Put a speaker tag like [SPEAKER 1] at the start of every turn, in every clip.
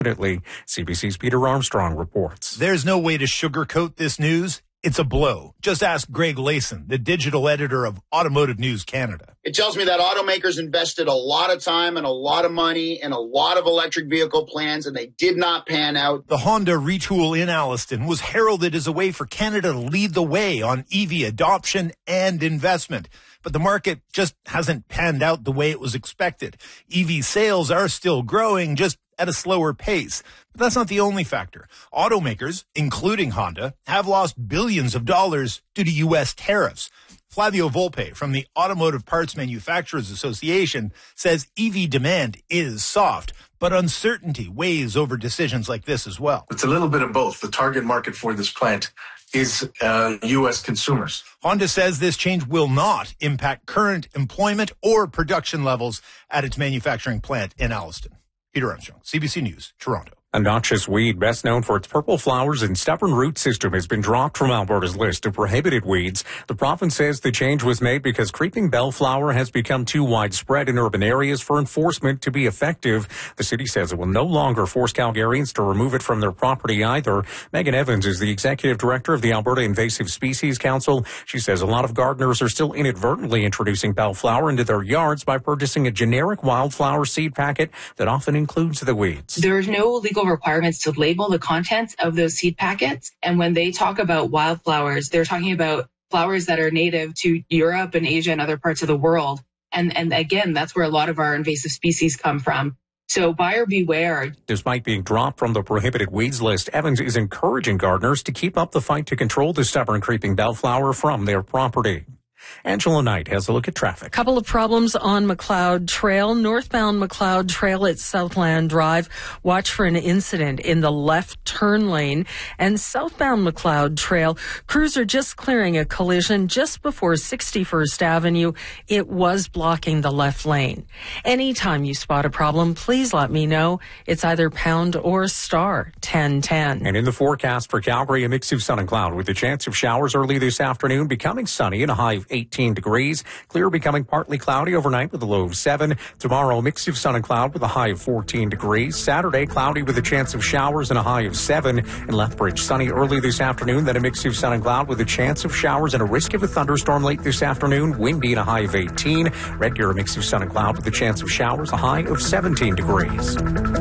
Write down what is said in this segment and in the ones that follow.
[SPEAKER 1] CBC's Peter Armstrong reports.
[SPEAKER 2] There's no way to sugarcoat this news. It's a blow. Just ask Greg Layson, the digital editor of Automotive News Canada.
[SPEAKER 3] It tells me that automakers invested a lot of time and a lot of money in a lot of electric vehicle plans, and they did not pan out.
[SPEAKER 2] The Honda retool in Alliston was heralded as a way for Canada to lead the way on EV adoption and investment. But the market just hasn't panned out the way it was expected. EV sales are still growing, just at a slower pace. But that's not the only factor. Automakers, including Honda, have lost billions of dollars due to U.S. tariffs. Flavio Volpe from the Automotive Parts Manufacturers Association says EV demand is soft, but uncertainty weighs over decisions like this as well.
[SPEAKER 4] It's a little bit of both. The target market for this plant is U.S. consumers.
[SPEAKER 2] Honda says this change will not impact current employment or production levels at its manufacturing plant in Alliston. Peter Armstrong, CBC News, Toronto.
[SPEAKER 1] A noxious weed, best known for its purple flowers and stubborn root system, has been dropped from Alberta's list of prohibited weeds. The province says the change was made because creeping bellflower has become too widespread in urban areas for enforcement to be effective. The city says it will no longer force Calgarians to remove it from their property either. Megan Evans is the executive director of the Alberta Invasive Species Council. She says a lot of gardeners are still inadvertently introducing bellflower into their yards by purchasing a generic wildflower seed packet that often includes the weeds.
[SPEAKER 5] There's no legal requirements to label the contents of those seed packets. And when they talk about wildflowers, they're talking about flowers that are native to Europe and Asia and other parts of the world. And again, that's where a lot of our invasive species come from. So buyer beware.
[SPEAKER 1] Despite being dropped from the prohibited weeds list, Evans is encouraging gardeners to keep up the fight to control the stubborn creeping bellflower from their property. Angela Knight has a look at traffic.
[SPEAKER 6] Couple of problems on McLeod Trail. Northbound McLeod Trail at Southland Drive. Watch for an incident in the left turn lane. And southbound McLeod Trail, crews are just clearing a collision just before 61st Avenue. It was blocking the left lane. Anytime you spot a problem, please let me know. It's either pound or star 1010.
[SPEAKER 1] And in the forecast for Calgary, a mix of sun and cloud with a chance of showers early this afternoon, becoming sunny and a high of 18 degrees. Clear, becoming partly cloudy overnight with a low of 7. Tomorrow, a mix of sun and cloud with a high of 14 degrees. Saturday, cloudy with a chance of showers and a high of 7. In Lethbridge, sunny early this afternoon, then a mix of sun and cloud with a chance of showers and a risk of a thunderstorm late this afternoon. Windy and a high of 18. Red Deer, a mix of sun and cloud with a chance of showers, a high of 17 degrees.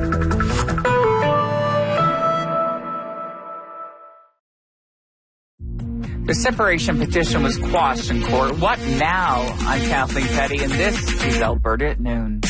[SPEAKER 7] The separation petition was quashed in court. What now? I'm Kathleen Petty, and this is Alberta at Noon.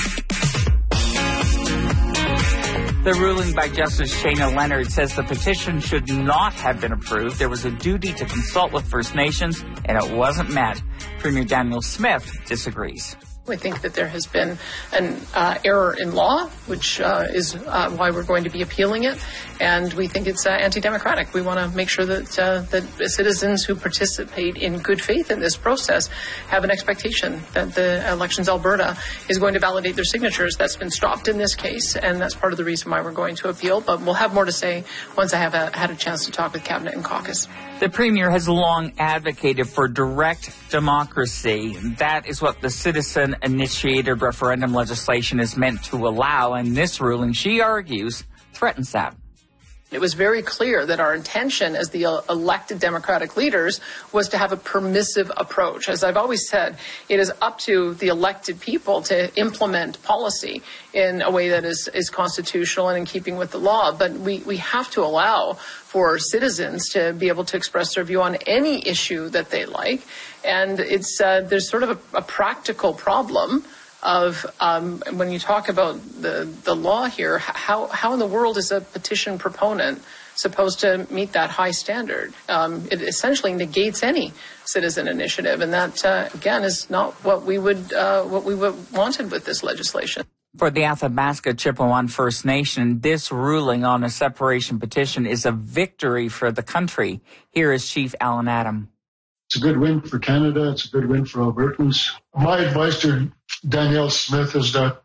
[SPEAKER 7] The ruling by Justice Shana Leonard says the petition should not have been approved. There was a duty to consult with First Nations, and it wasn't met. Premier Daniel Smith disagrees.
[SPEAKER 8] We think that there has been an error in law, which is why we're going to be appealing it. And we think it's anti-democratic. We want to make sure that citizens who participate in good faith in this process have an expectation that the Elections Alberta is going to validate their signatures. That's been stopped in this case, and that's part of the reason why we're going to appeal. But we'll have more to say once I have had a chance to talk with Cabinet and caucus.
[SPEAKER 7] The Premier has long advocated for direct democracy. That is what the citizen-initiated referendum legislation is meant to allow, and this ruling, she argues, threatens that.
[SPEAKER 8] It was very clear that our intention as the elected Democratic leaders was to have a permissive approach. As I've always said, it is up to the elected people to implement policy in a way that is constitutional and in keeping with the law. But we have to allow for citizens to be able to express their view on any issue that they like. And it's there's sort of a practical problem of when you talk about the law here, how in the world is a petition proponent supposed to meet that high standard? It essentially negates any citizen initiative, and that again is not what we would wanted with this legislation.
[SPEAKER 7] For the Athabasca Chippewa First Nation, this ruling on a separation petition is a victory for the country. Here is Chief Alan Adam.
[SPEAKER 9] It's a good win for Canada. It's a good win for Albertans. My advice to Danielle Smith is that,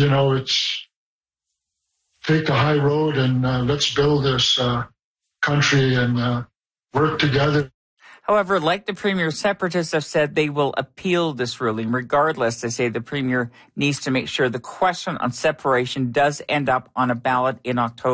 [SPEAKER 9] it's take the high road and let's build this country and work together.
[SPEAKER 7] However, like the Premier, separatists have said they will appeal this ruling. Regardless, they say the Premier needs to make sure the question on separation does end up on a ballot in October.